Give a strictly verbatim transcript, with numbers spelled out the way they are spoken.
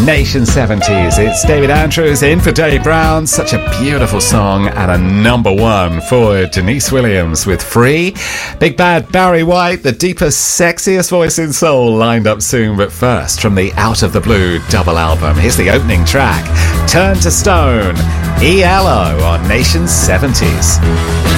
Nation seventies. It's David Andrews in for Dave Brown. Such a beautiful song and a number one for Denise Williams with Free. Big Bad Barry White, the deepest, sexiest voice in soul, lined up soon. But first, from the Out of the Blue double album, here's the opening track, Turn to Stone, E L O on Nation seventies.